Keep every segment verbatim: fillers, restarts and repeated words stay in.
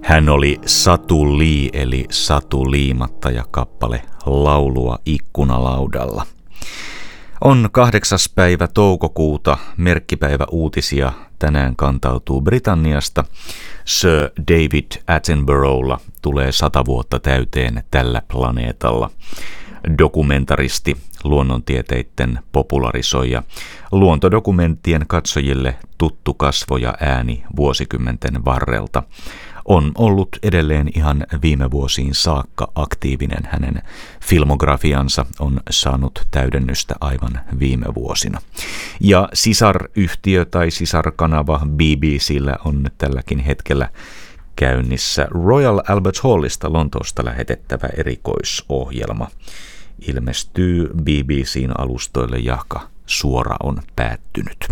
Hän oli Satu Lee eli Satu Liimatta ja kappale Laulua ikkunalaudalla. On kahdeksas päivä toukokuuta, merkkipäivä uutisia tänään kantautuu Britanniasta. Sir David Attenboroughlla tulee sata vuotta täyteen tällä planeetalla. Dokumentaristi, luonnontieteiden popularisoija, luontodokumenttien katsojille tuttu kasvo ja ääni vuosikymmenten varrelta. On ollut edelleen ihan viime vuosiin saakka aktiivinen. Hänen filmografiansa on saanut täydennystä aivan viime vuosina. Ja sisaryhtiö tai sisarkanava B B C:llä on tälläkin hetkellä käynnissä Royal Albert Hallista Lontoosta lähetettävä erikoisohjelma. Ilmestyy B B C:n alustoille, jahka suora on päättynyt.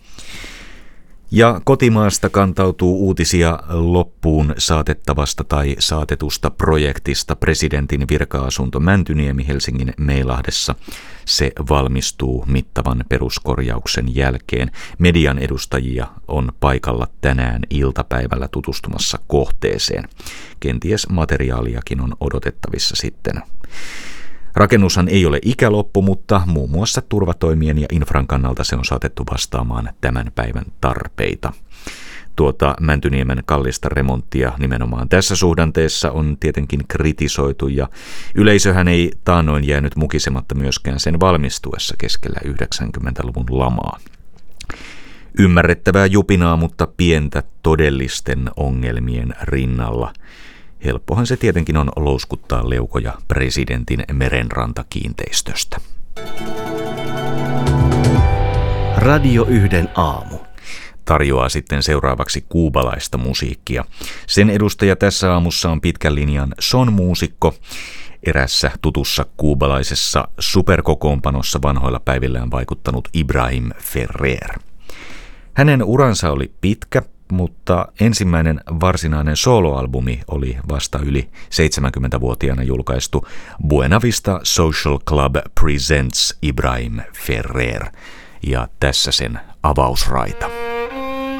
Ja kotimaasta kantautuu uutisia loppuun saatettavasta tai saatetusta projektista Presidentin virka-asunto Mäntyniemi Helsingin Meilahdessa. Se valmistuu mittavan peruskorjauksen jälkeen. Median edustajia on paikalla tänään iltapäivällä tutustumassa kohteeseen. Kenties materiaaliakin on odotettavissa sitten. Rakennushan ei ole ikäloppu, mutta muun muassa turvatoimien ja infran kannalta se on saatettu vastaamaan tämän päivän tarpeita. Tuota Mäntyniemen kallista remonttia nimenomaan tässä suhdanteessa on tietenkin kritisoitu ja yleisöhän ei taannoin jäänyt mukisematta myöskään sen valmistuessa keskellä yhdeksänkymmentäluvun lamaa. Ymmärrettävää jupinaa, mutta pientä todellisten ongelmien rinnalla. Helppohan se tietenkin on louskuttaa leukoja presidentin merenrantakiinteistöstä. Radio yhden aamu tarjoaa sitten seuraavaksi kuubalaista musiikkia. Sen edustaja tässä aamussa on pitkän linjan son-muusikko, erässä tutussa kuubalaisessa superkokoonpanossa vanhoilla päivillään vaikuttanut Ibrahim Ferrer. Hänen uransa oli pitkä, mutta ensimmäinen varsinainen soloalbumi oli vasta yli seitsemänkymmentävuotiaana julkaistu Buena Vista Social Club Presents Ibrahim Ferrer, ja tässä sen avausraita.